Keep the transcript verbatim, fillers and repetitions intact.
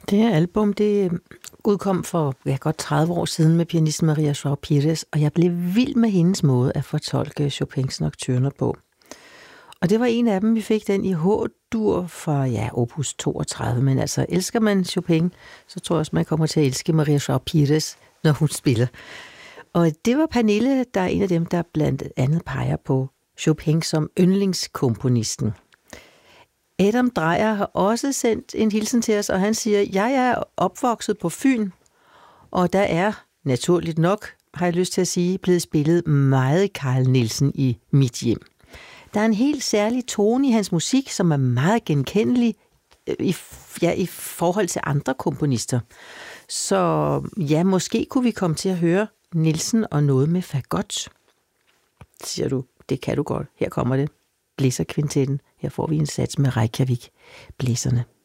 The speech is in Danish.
Det her album, det udkom for ja, godt tredive år siden med pianisten Maria Joao Pires, og jeg blev vild med hendes måde at fortolke Chopins nocturner på. Og det var en af dem, vi fik den i H-dur fra ja, opus toogtredive, men altså elsker man Chopin, så tror jeg også, man kommer til at elske Maria Joao Pires, når hun spiller. Og det var Pernille, der er en af dem, der blandt andet peger på Chopin som yndlingskomponisten. Adam Dreyer har også sendt en hilsen til os, og han siger, jeg er opvokset på Fyn, og der er, naturligt nok, har jeg lyst til at sige, blevet spillet meget Carl Nielsen i mit hjem. Der er en helt særlig tone i hans musik, som er meget genkendelig i, ja, i forhold til andre komponister. Så ja, måske kunne vi komme til at høre Nielsen og noget med fagot. Siger du, det kan du godt. Her kommer det. Blæserkvintetten. Her får vi en sats med Reykjavik. Blæserne.